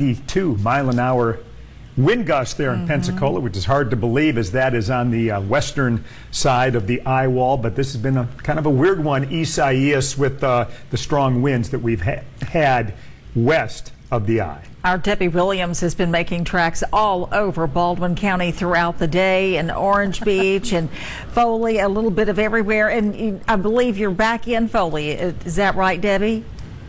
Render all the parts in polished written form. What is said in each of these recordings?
92-mile-an-hour wind gust there in Pensacola, which is hard to believe as that is on the western side of the eye wall. But this has been a kind of a weird one, Isaias, with the strong winds that we've had west of the eye. Our Debbie Williams has been making tracks all over Baldwin County throughout the day, and Orange Beach and Foley, a little bit of everywhere. And I believe you're back in Foley. Is that right, Debbie?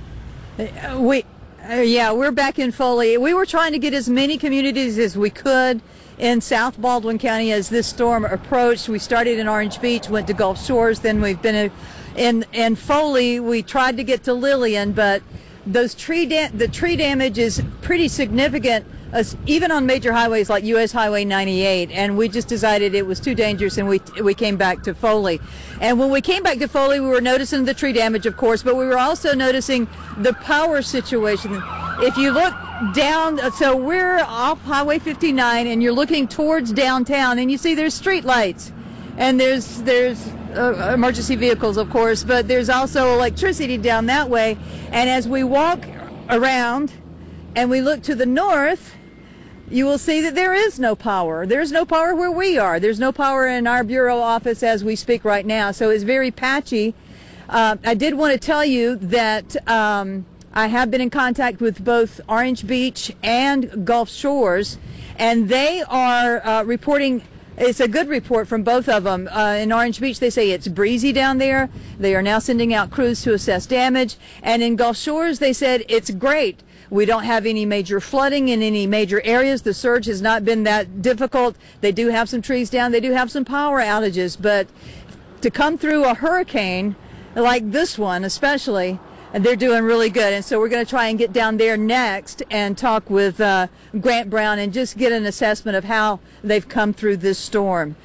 Yeah, we're back in Foley. We were trying to get as many communities as we could in South Baldwin County as this storm approached. We started in Orange Beach, went to Gulf Shores, then we've been in Foley. We tried to get to Lillian, but the tree damage is pretty significant, even on major highways like U.S. Highway 98, and we just decided it was too dangerous, and we came back to Foley. And when we came back to Foley, we were noticing the tree damage, of course, but we were also noticing the power situation. If you look down, so we're off Highway 59, and you're looking towards downtown, and you see there's street lights, and there's emergency vehicles, of course, but there's also electricity down that way. And as we walk around and we look to the north, you will see that there is no power. There's no power where we are. There's no power in our bureau office as we speak right now. So it's very patchy. I did want to tell you that I have been in contact with both Orange Beach and Gulf Shores, and they are reporting. It's a good report from both of them. In Orange Beach, they say it's breezy down there. They are now sending out crews to assess damage. And in Gulf Shores, they said it's great. We don't have any major flooding in any major areas. The surge has not been that difficult. They do have some trees down. They do have some power outages. But to come through a hurricane like this one especially, they're doing really good. And so we're going to try and get down there next and talk with Grant Brown and just get an assessment of how they've come through this storm.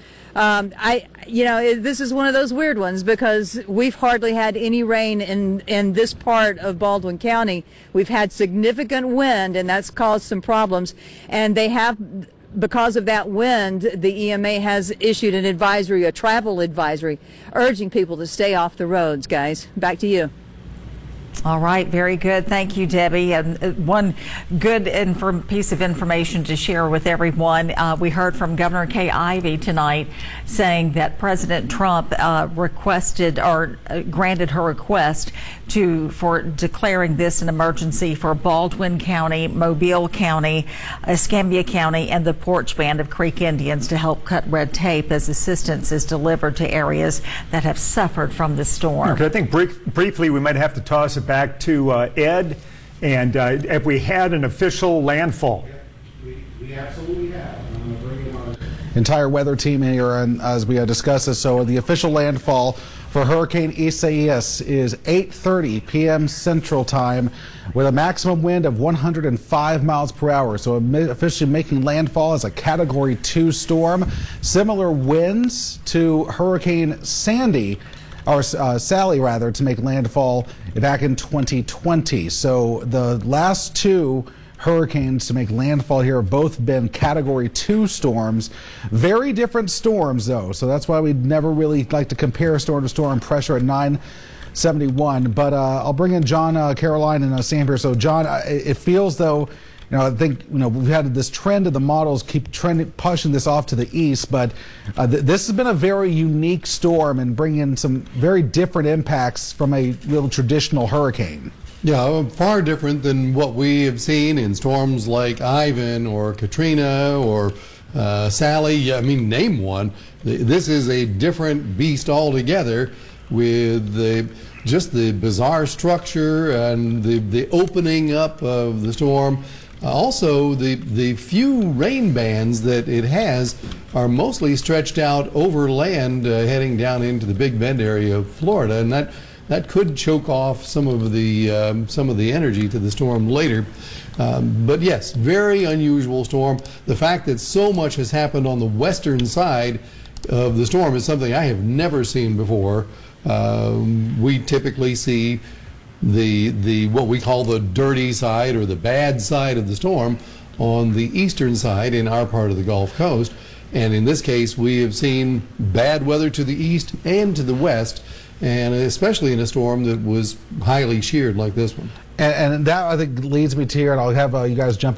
This is one of those weird ones because we've hardly had any rain in this part of Baldwin County. We've had significant wind, and that's caused some problems. And they have, because of that wind, the EMA has issued an advisory, a travel advisory, urging people to stay off the roads, guys. Back to you. All right, very good. Thank you, Debbie. And one good piece of information to share with everyone. We heard from Governor Kay Ivey tonight saying that President Trump requested or granted her request for declaring this an emergency for Baldwin County, Mobile County, Escambia County, and the Porch Band of Creek Indians to help cut red tape as assistance is delivered to areas that have suffered from the storm. Okay, I think briefly we might have to toss it back to Ed, and if we had an official landfall. We absolutely have. I'm going to bring in our entire weather team here, and as we discuss this, so the official landfall for Hurricane Isaias is 8:30 p.m. Central Time with a maximum wind of 105 miles per hour. So officially making landfall as a Category 2 storm. Similar winds to Hurricane Sandy, or Sally rather, to make landfall back in 2020. So the last two hurricanes to make landfall here have both been Category 2 storms. Very different storms, though, so that's why we'd never really like to compare storm to storm pressure at 971. But I'll bring in John, Caroline, and Sam here. So, John, it feels though, I think we've had this trend of the models keep pushing this off to the east, but this has been a very unique storm and bringing some very different impacts from a real traditional hurricane. Yeah, far different than what we have seen in storms like Ivan or Katrina or Sally. I mean, name one. This is a different beast altogether with just the bizarre structure and the opening up of the storm. Also, the few rain bands that it has are mostly stretched out over land heading down into the Big Bend area of Florida, and that could choke off some of the energy to the storm later. But yes, very unusual storm. The fact that so much has happened on the western side of the storm is something I have never seen before. We typically see the what we call the dirty side or the bad side of the storm on the eastern side in our part of the Gulf Coast. And in this case, we have seen bad weather to the east and to the west, and especially in a storm that was highly sheared like this one. And that, I think, leads me to here, and I'll have you guys jump